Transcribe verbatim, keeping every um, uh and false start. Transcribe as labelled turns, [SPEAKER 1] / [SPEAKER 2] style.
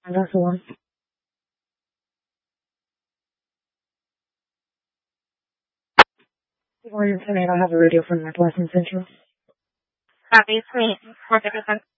[SPEAKER 1] That's the one. Morning tonight, I have a radio from Northwestern Central.
[SPEAKER 2] Copy, sweet. four fifty-seven.